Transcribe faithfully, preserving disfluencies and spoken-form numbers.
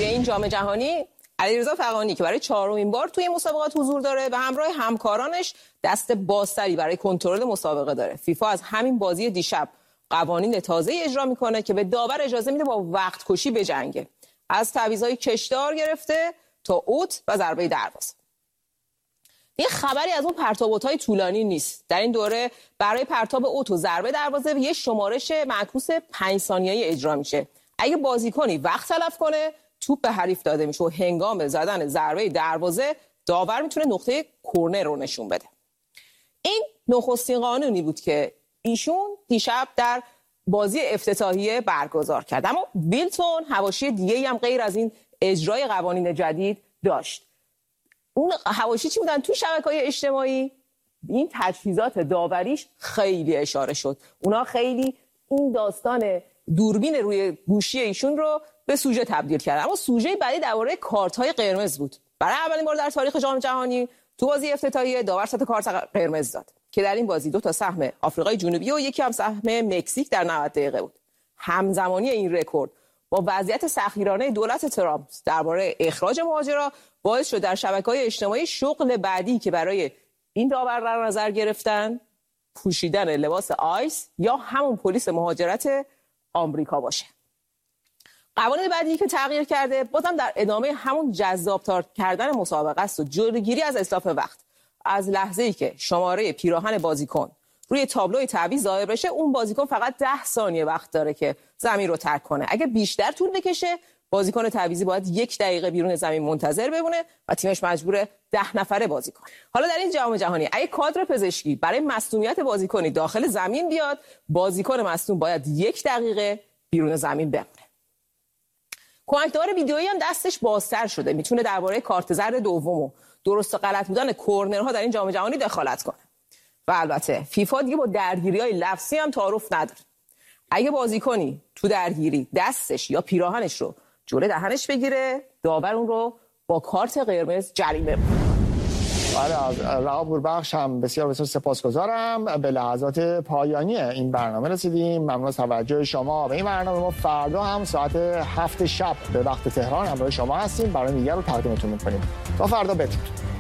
توی این جام جهانی علیرضا فغانی که برای چهارمین بار توی مسابقات حضور داره و همراه همکارانش دست بازتری برای کنترل مسابقه داره. فیفا از همین بازی دیشب قوانین تازه اجرا میکنه که به داور اجازه میده با وقت کشی بجنگه، از تعویضای کشدار گرفته تا اوت و ضربه دروازه. یه خبری از اون پرتاب‌های طولانی نیست. در این دوره برای پرتاب اوت و ضربه دروازه یه شمارش معکوس پنج ثانیه‌ای اجرا میشه. اگه بازیکنی وقت تلف کنه توپ به حریف داده میشه و هنگام زدن ضربه دروازه داور میتونه نقطه کرنر رو نشون بده. این نخستین قانونی بود که ایشون دیشب در بازی افتتاحیه برگزار کرد. اما بیلتون حواشی دیگه‌ای هم غیر از این اجرای قوانین جدید داشت. اون حواشی چی بودن؟ تو شبکه‌های اجتماعی این تجهیزات داوریش خیلی اشاره شد. اونا خیلی این داستان دوربین روی گوشی ایشون رو به سوژه تبدیل کردن. اما سوژه بعدی درباره کارت‌های قرمز بود. برای اولین بار در تاریخ جام جهانی تو بازی افتتاحیه داور سه تا کارت قرمز داد که در این بازی دو تا سهم آفریقای جنوبی و یکی هم سهم مکزیک در نود دقیقه بود. همزمانی این رکورد با وضعیت سخیرانه دولت ترامپ درباره اخراج مهاجرا باعث شد در شبکه‌های اجتماعی شغل بعدی که برای این داور در نظر گرفتن پوشیدن لباس آیس یا همون پلیس مهاجرت آمریکا باشه. قوانین بعدی که تغییر کرده بازم در ادامه همون جذاب‌تر کردن مسابقه است و جلوگیری از اسلاف وقت. از لحظه‌ای که شماره پیراهن بازیکن روی تابلوی تعویض ظاهر بشه اون بازیکن فقط ده ثانیه وقت داره که زمین رو ترک کنه. اگه بیشتر طول بکشه بازیکن تعویضی باید یک دقیقه بیرون زمین منتظر بمونه و تیمش مجبور ده نفره بازی کنه. حالا در این جام جهانی اگه کادر پزشکی برای مصونیت بازیکنی داخل زمین بیاد بازیکن مصون باید یک دقیقه بیرون زمین بمونه. کمکدار ویدئویی هم دستش بازتر شده، میتونه درباره کارت زرد دوم و درست و غلط بودن کورنرها در این جام جهانی دخالت کنه. و البته فیفا دیگه با درگیری‌های لفظی هم تعارف نداره. اگه بازیکنی تو درگیری دستش یا پیراهنش رو جلوی دهنش بگیره داور اون رو با کارت قرمز جریمه می‌کنه. بله، از رها پوربخش هم بسیار بسیار سپاسگزارم. به لحظات پایانی این برنامه رسیدیم. ممنون از توجه شما به این برنامه. ما فردا هم ساعت هفت شب به وقت تهران همراه شما هستیم. برنامه دیگر رو تقدیمتون می‌کنیم. تا فردا بدرود.